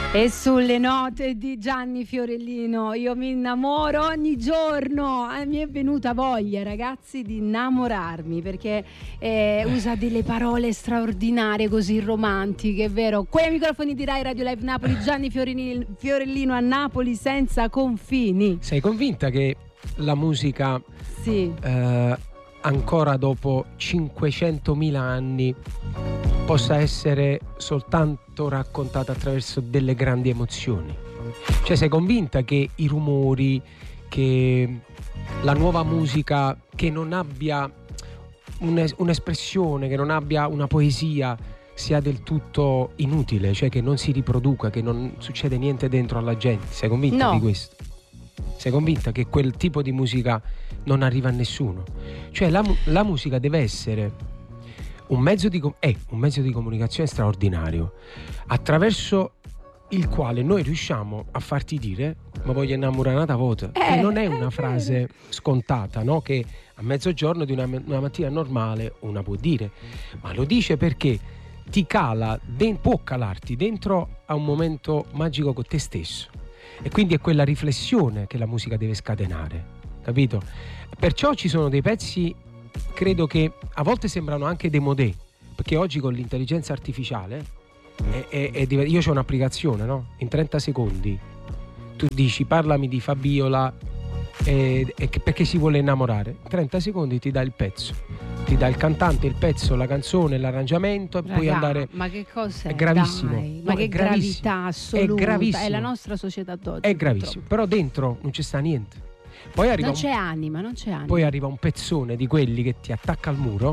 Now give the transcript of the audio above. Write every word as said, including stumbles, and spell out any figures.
E sulle note di Gianni Fiorellino io mi innamoro ogni giorno. Eh, mi è venuta voglia, ragazzi, di innamorarmi, perché eh, usa delle parole straordinarie, così romantiche, è vero? Qui ai microfoni di Rai Radio Live Napoli, Gianni Fiorellino, Fiorellino a Napoli senza confini. Sei convinta che la musica sì. eh, ancora dopo cinquecentomila anni possa essere soltanto raccontata attraverso delle grandi emozioni? Cioè, sei convinta che i rumori, che la nuova musica che non abbia un'es- un'espressione, che non abbia una poesia, sia del tutto inutile, cioè che non si riproduca, che non succede niente dentro alla gente? Sei convinta no. di questo? Sei convinta che quel tipo di musica non arriva a nessuno? Cioè la, la musica deve essere un mezzo di, è un mezzo di comunicazione straordinario, attraverso il quale noi riusciamo a farti dire ma voglio innamorare una volta, eh, che non è una è frase vero. scontata, no? Che a mezzogiorno di una, una mattina normale una può dire, ma lo dice perché ti cala, de- può calarti dentro a un momento magico con te stesso, e quindi è quella riflessione che la musica deve scatenare, capito? Perciò ci sono dei pezzi, credo che a volte sembrano anche démodé, perché oggi con l'intelligenza artificiale è, è, è div- io c'ho un'applicazione, no? In trenta secondi tu dici parlami di Fabiola e, e che, perché si vuole innamorare, in trenta secondi ti dà il pezzo, ti dà il cantante, il pezzo, la canzone, l'arrangiamento, e Raga, puoi andare. ma che cos'è? È gravissimo. Dai, ma No, che è gravissimo. gravità assoluta, È gravissimo. è la nostra società d'oggi. È gravissimo, però dentro non ci sta niente. Poi arriva Non un, c'è anima, non c'è anima. poi arriva un pezzone di quelli che ti attacca al muro